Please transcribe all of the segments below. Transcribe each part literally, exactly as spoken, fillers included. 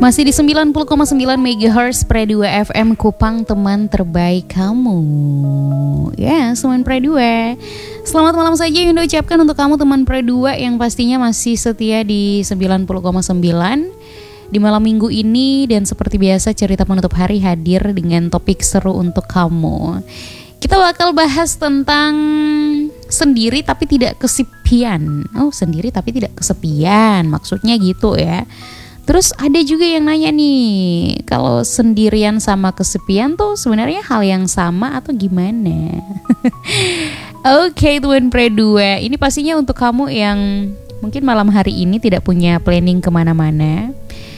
Masih di sembilan puluh koma sembilan megahertz Pre dua F M Kupang, teman terbaik kamu. Ya, yes, teman Pre dua. Selamat malam saja Yunda ucapkan untuk kamu teman Pre dua yang pastinya masih setia di sembilan puluh koma sembilan di malam minggu ini. Dan seperti biasa cerita penutup hari hadir dengan topik seru untuk kamu. Kita bakal bahas tentang sendiri tapi tidak kesepian. Oh, sendiri tapi tidak kesepian, maksudnya gitu ya. Terus ada juga yang nanya nih, kalau sendirian sama kesepian tuh sebenarnya hal yang sama atau gimana? Oke, okay, Tuan Pre dua, ini pastinya untuk kamu yang mungkin malam hari ini tidak punya planning kemana-mana,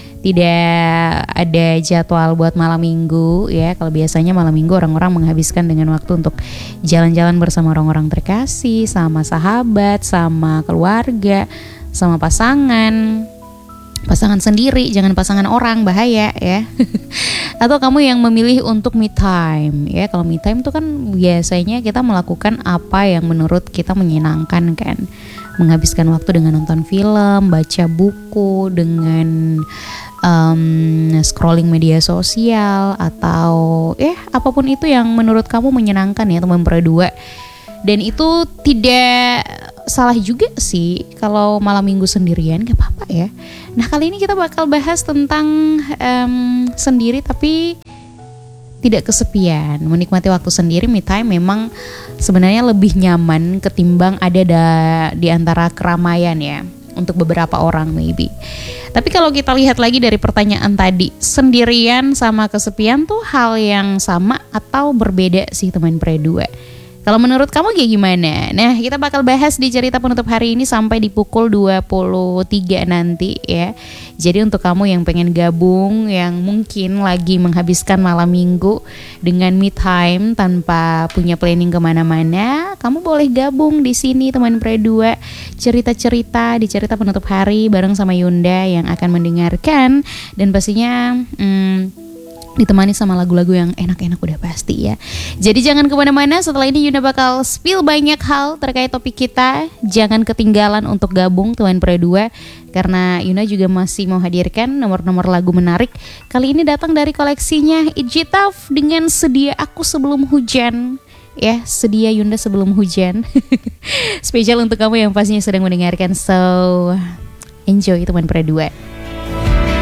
tidak ada jadwal buat malam minggu ya. Kalau biasanya malam minggu orang-orang menghabiskan dengan waktu untuk jalan-jalan bersama orang-orang terkasih, sama sahabat, sama keluarga, sama pasangan. Pasangan sendiri, jangan pasangan orang, bahaya ya. Atau kamu yang memilih untuk me time ya. Kalau me time itu kan biasanya kita melakukan apa yang menurut kita menyenangkan kan. Menghabiskan waktu dengan nonton film, baca buku, dengan um, scrolling media sosial, atau ya apapun itu yang menurut kamu menyenangkan ya teman Pre dua. Dan itu tidak salah juga sih kalau malam minggu sendirian, gak apa-apa ya. Nah, kali ini kita bakal bahas tentang um, sendiri tapi tidak kesepian. Menikmati waktu sendiri, me time, memang sebenarnya lebih nyaman ketimbang ada da, di antara keramaian ya, untuk beberapa orang maybe. Tapi kalau kita lihat lagi dari pertanyaan tadi, sendirian sama kesepian tuh hal yang sama atau berbeda sih teman Pre dua? Kalau menurut kamu kayak gimana? Nah, kita bakal bahas di cerita penutup hari ini sampai di pukul dua puluh tiga nanti ya. Jadi untuk kamu yang pengen gabung, yang mungkin lagi menghabiskan malam minggu dengan me time tanpa punya planning kemana-mana, kamu boleh gabung di sini teman Pre dua. Cerita-cerita di cerita penutup hari bareng sama Yunda yang akan mendengarkan. Dan pastinya hmm, ditemani sama lagu-lagu yang enak-enak udah pasti ya. Jadi jangan kemana-mana, setelah ini Yunda bakal spill banyak hal terkait topik kita. Jangan ketinggalan untuk gabung teman Pre dua, karena Yunda juga masih mau hadirkan nomor-nomor lagu menarik. Kali ini datang dari koleksinya Ijitaf dengan Sedia Aku Sebelum Hujan. Ya, sedia Yunda sebelum hujan. Spesial untuk kamu yang pastinya sedang mendengarkan. So, enjoy teman Pre dua.